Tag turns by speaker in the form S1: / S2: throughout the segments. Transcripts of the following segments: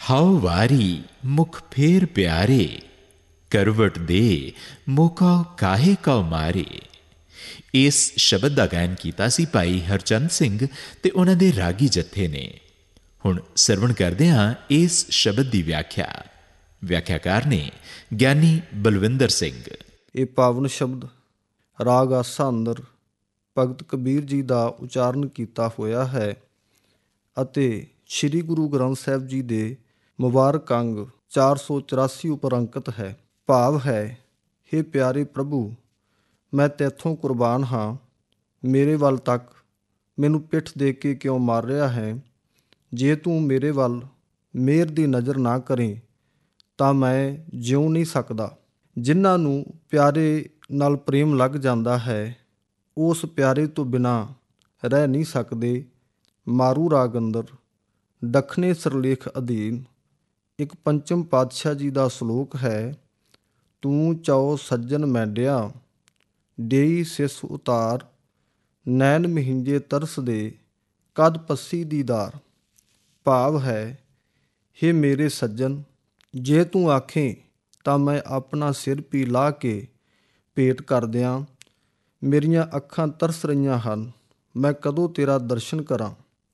S1: How ਵਾਰੀ ਮੁਖ ਫੇਰ ਪਿਆਰੇ, ਕਰਵਟ ਦੇ ਮੋਕਾ ਕਾਹੇ ਕਉ ਮਾਰੇ। ਇਸ ਸ਼ਬਦ ਦਾ ਗਾਇਨ ਕੀਤਾ ਸੀ ਭਾਈ ਹਰਚੰਦ ਸਿੰਘ ਤੇ ਉਹਨਾਂ ਦੇ ਰਾਗੀ ਜੱਥੇ ਨੇ। ਹੁਣ ਸਰਵਣ ਕਰਦੇ ਹਾਂ ਇਸ ਸ਼ਬਦ ਦੀ ਵਿਆਖਿਆ। ਵਿਆਖਿਆਕਾਰ ਨੇ ਗਿਆਨੀ ਬਲਵਿੰਦਰ ਸਿੰਘ।
S2: ਇਹ ਪਾਵਨ ਸ਼ਬਦ ਰਾਗ ਆਸਾ ਅੰਦਰ ਭਗਤ ਕਬੀਰ ਜੀ ਦਾ ਉਚਾਰਨ ਕੀਤਾ ਹੋਇਆ ਹੈ ਅਤੇ ਸ੍ਰੀ ਗੁਰੂ ਗ੍ਰੰਥ ਸਾਹਿਬ ਜੀ ਦੇ ਮੁਬਾਰਕ ਅੰਗ 484 ਉੱਪਰ ਅੰਕਿਤ ਹੈ। ਭਾਵ ਹੈ, ਹੇ ਪਿਆਰੇ ਪ੍ਰਭੂ, ਮੈਂ ਤੈਥੋਂ ਕੁਰਬਾਨ ਹਾਂ। ਮੇਰੇ ਵੱਲ ਤੱਕ ਮੈਨੂੰ ਪਿੱਠ ਦੇ ਕੇ ਕਿਉਂ ਮਾਰ ਰਿਹਾ ਹੈ? ਜੇ ਤੂੰ ਮੇਰੇ ਵੱਲ ਮਿਹਰ ਦੀ ਨਜ਼ਰ ਨਾ ਕਰੇ ਤਾਂ ਮੈਂ ਜਿਉ ਨਹੀਂ ਸਕਦਾ। ਜਿਨ੍ਹਾਂ ਨੂੰ ਪਿਆਰੇ ਨਾਲ ਪ੍ਰੇਮ ਲੱਗ ਜਾਂਦਾ ਹੈ, ਉਸ ਪਿਆਰੇ ਤੋਂ ਬਿਨਾਂ ਰਹਿ ਨਹੀਂ ਸਕਦੇ। ਮਾਰੂ ਰਾਗ ਅੰਦਰ ਦੱਖਣੇ ਸਿਰਲੇਖ ਅਧੀਨ ਇੱਕ ਪੰਚਮ ਪਾਤਸ਼ਾਹ ਜੀ ਦਾ ਸਲੋਕ ਹੈ। ਤੂੰ ਚਾਉ ਸੱਜਣ ਮੈਂਡਿਆ, ਡੇਈ ਸਿਸ ਉਤਾਰ, ਨੈਣ ਮਹਿੰਜੇ ਤਰਸਦੇ, ਕਦ ਪੱਸੀ ਦੀਦਾਰ। ਭਾਵ ਹੈ, ਹੇ ਮੇਰੇ ਸੱਜਣ, ਜੇ ਤੂੰ ਆਖੇ ਤਾਂ ਮੈਂ ਆਪਣਾ ਸਿਰ ਪੀ ਲਾਹ ਕੇ ਭੇਟ ਕਰ ਦਿਆਂ। ਮੇਰੀਆਂ ਅੱਖਾਂ ਤਰਸ ਰਹੀਆਂ ਹਨ, ਮੈਂ ਕਦੋਂ ਤੇਰਾ ਦਰਸ਼ਨ ਕਰਾਂ।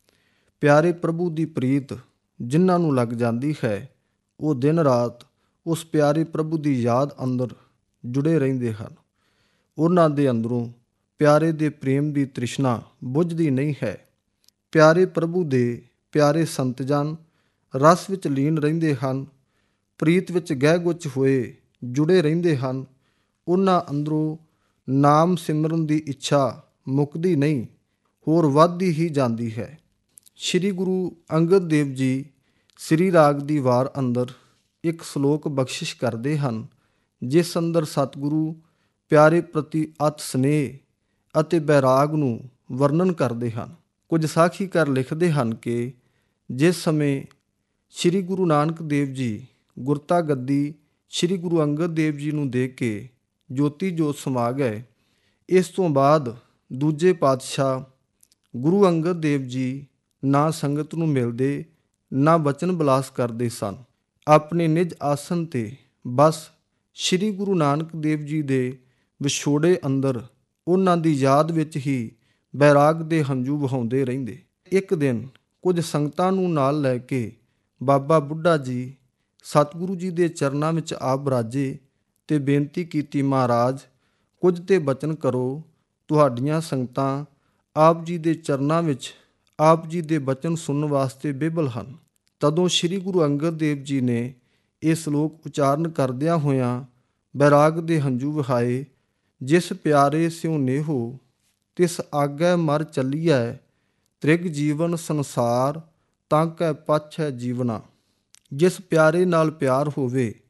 S2: ਪਿਆਰੇ ਪ੍ਰਭੂ ਦੀ ਪ੍ਰੀਤ ਜਿਨ੍ਹਾਂ ਨੂੰ ਲੱਗ ਜਾਂਦੀ ਹੈ, ਉਹ ਦਿਨ ਰਾਤ ਉਸ ਪਿਆਰੇ ਪ੍ਰਭੂ ਦੀ ਯਾਦ ਅੰਦਰ ਜੁੜੇ ਰਹਿੰਦੇ ਹਨ। ਉਹਨਾਂ ਦੇ ਅੰਦਰੋਂ ਪਿਆਰੇ ਦੇ ਪ੍ਰੇਮ ਦੀ ਤ੍ਰਿਸ਼ਨਾ ਬੁਝਦੀ ਨਹੀਂ ਹੈ। ਪਿਆਰੇ ਪ੍ਰਭੂ ਦੇ ਪਿਆਰੇ ਸੰਤ ਜਨ ਰਸ ਵਿੱਚ ਲੀਨ ਰਹਿੰਦੇ ਹਨ, ਪ੍ਰੀਤ ਵਿੱਚ ਗਹਿ ਗੁੱਚ ਹੋਏ ਜੁੜੇ ਰਹਿੰਦੇ ਹਨ। ਉਹਨਾਂ ਅੰਦਰੋਂ ਨਾਮ ਸਿਮਰਨ ਦੀ ਇੱਛਾ ਮੁੱਕਦੀ ਨਹੀਂ, ਹੋਰ ਵੱਧਦੀ ਹੀ ਜਾਂਦੀ ਹੈ। ਸ੍ਰੀ ਗੁਰੂ ਅੰਗਦ ਦੇਵ ਜੀ ਸ੍ਰੀ ਰਾਗ ਦੀ ਵਾਰ ਅੰਦਰ ਇੱਕ ਸਲੋਕ ਬਖਸ਼ਿਸ਼ ਕਰਦੇ ਹਨ, ਜਿਸ ਅੰਦਰ ਸਤਿਗੁਰੂ ਪਿਆਰੇ ਪ੍ਰਤੀ ਅਤਿ ਸਨੇਹ ਅਤੇ ਬੈਰਾਗ ਨੂੰ ਵਰਣਨ ਕਰਦੇ ਹਨ। ਕੁਝ ਸਾਖੀਕਾਰ ਲਿਖਦੇ ਹਨ ਕਿ ਜਿਸ ਸਮੇਂ ਸ੍ਰੀ ਗੁਰੂ ਨਾਨਕ ਦੇਵ ਜੀ ਗੁਰਤਾ ਗੱਦੀ ਸ੍ਰੀ ਗੁਰੂ ਅੰਗਦ ਦੇਵ ਜੀ ਨੂੰ ਦੇ ਕੇ ਜੋਤੀ ਜੋਤ ਸਮਾ ਗਏ, ਇਸ ਤੋਂ ਬਾਅਦ ਦੂਜੇ ਪਾਤਸ਼ਾਹ ਗੁਰੂ ਅੰਗਦ ਦੇਵ ਜੀ ਨਾ ਸੰਗਤ ਨੂੰ ਮਿਲਦੇ, ਨਾ ਬਚਨ ਬਿਲਾਸ ਕਰਦੇ ਸਨ। ਆਪਣੇ ਨਿਜ ਆਸਣ 'ਤੇ ਬਸ ਸ੍ਰੀ ਗੁਰੂ ਨਾਨਕ ਦੇਵ ਜੀ ਦੇ ਵਿਛੋੜੇ ਅੰਦਰ ਉਹਨਾਂ ਦੀ ਯਾਦ ਵਿੱਚ ਹੀ ਬੈਰਾਗ ਦੇ ਹੰਝੂ ਵਹਾਉਂਦੇ ਰਹਿੰਦੇ। ਇੱਕ ਦਿਨ ਕੁਝ ਸੰਗਤਾਂ ਨੂੰ ਨਾਲ ਲੈ ਕੇ ਬਾਬਾ ਬੁੱਢਾ ਜੀ ਸਤਿਗੁਰੂ ਜੀ ਦੇ ਚਰਨਾਂ ਵਿੱਚ ਆ ਬਰਾਜੇ ਤੇ ਬੇਨਤੀ ਕੀਤੀ, ਮਹਾਰਾਜ ਕੁਝ ਤੇ ਬਚਨ ਕਰੋ। ਤੁਹਾਡੀਆਂ ਸੰਗਤਾਂ ਆਪ ਜੀ ਦੇ ਚਰਨਾਂ ਵਿੱਚ ਆਪ ਜੀ ਦੇ ਬਚਨ ਸੁਣਨ ਵਾਸਤੇ ਬੇਬਲ ਹਨ। ਤਦੋਂ ਸ੍ਰੀ ਗੁਰੂ ਅੰਗਦ ਦੇਵ ਜੀ ਨੇ ਇਹ ਸਲੋਕ ਉਚਾਰਨ ਕਰਦਿਆਂ ਹੋਇਆਂ ਬੈਰਾਗ ਦੇ ਹੰਝੂ ਵਹਾਏ। ਜਿਸ ਪਿਆਰੇ ਸਿਉ ਨੇਹੋ, ਤਿਸ ਆਗੈ ਮਰ ਚੱਲੀਐ, ਤ੍ਰਿਗ ਜੀਵਨ ਸੰਸਾਰ, ਤਾਂ ਕੈ ਪਛ ਹੈ ਜੀਵਨਾ। ਜਿਸ ਪਿਆਰੇ ਨਾਲ ਪਿਆਰ ਹੋਵੇ